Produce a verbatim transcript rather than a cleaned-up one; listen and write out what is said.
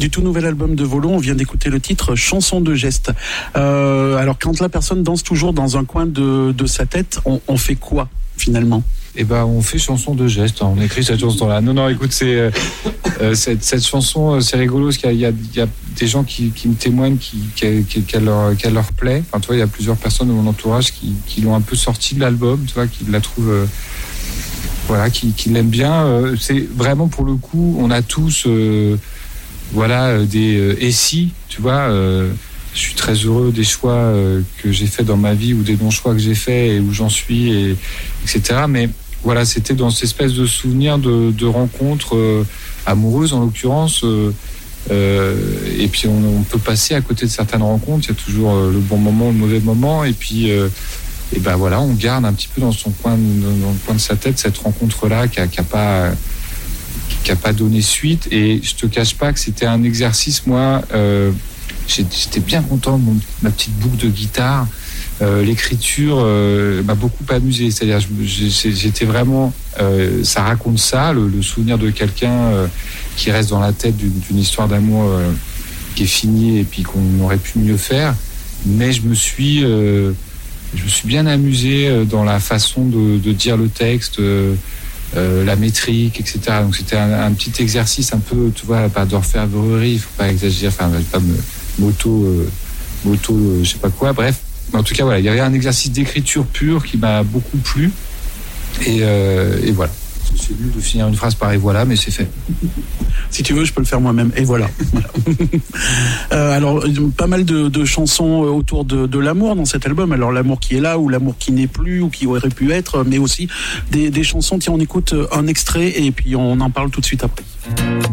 du tout nouvel album de Volo. On vient d'écouter le titre Chanson de geste. Euh, alors quand la personne danse toujours dans un coin de, de sa tête, on, on fait quoi finalement? Eh ben, on fait chanson de geste. On écrit cette chanson-là. Non, non, écoute, c'est euh, euh, cette, cette chanson, c'est rigolo parce qu'il y a, il y a des gens qui, qui me témoignent qui, qui, qui, qu'elle leur, qu'elle leur plaît. Enfin, tu vois, il y a plusieurs personnes de mon entourage qui, qui l'ont un peu sorti de l'album, tu vois, qui la trouvent, euh, voilà, qui, qui l'aiment bien. Euh, c'est vraiment pour le coup, on a tous, euh, voilà, des euh, et si, tu vois. Euh, je suis très heureux des choix euh, que j'ai faits dans ma vie ou des non-choix que j'ai faits et où j'en suis, et, etc. Mais voilà, c'était dans cette espèce de souvenir de, de rencontres euh, amoureuses, en l'occurrence. Euh, euh, et puis, on, on peut passer à côté de certaines rencontres. Il y a toujours euh, le bon moment, le mauvais moment. Et puis, euh, et ben voilà, on garde un petit peu dans son coin, dans le coin de sa tête cette rencontre-là qui a, qui a pas, qui a pas donné suite. Et je te cache pas que c'était un exercice, moi. Euh, j'étais bien content de mon, ma petite boucle de guitare. Euh, l'écriture euh, m'a beaucoup amusé, c'est-à-dire je, j'étais vraiment euh, ça raconte ça, le, le souvenir de quelqu'un euh, qui reste dans la tête d'une, d'une histoire d'amour euh, qui est finie et puis qu'on aurait pu mieux faire, mais je me suis euh, je me suis bien amusé dans la façon de, de dire le texte, euh, euh, la métrique, etc. Donc c'était un, un petit exercice un peu, tu vois, pas d'orfèvrerie, il faut pas exagérer, enfin pas me, moto euh, moto euh, je sais pas quoi, bref. En tout cas, voilà, il y avait un exercice d'écriture pure qui m'a beaucoup plu. Et, euh, et voilà. C'est nul de finir une phrase par et voilà, mais c'est fait. Si tu veux, je peux le faire moi-même. Et voilà. voilà. euh, alors, pas mal de, de chansons autour de, de l'amour dans cet album. Alors, l'amour qui est là, ou l'amour qui n'est plus, ou qui aurait pu être, mais aussi des, des chansons. Tiens, on écoute un extrait et puis on en parle tout de suite après.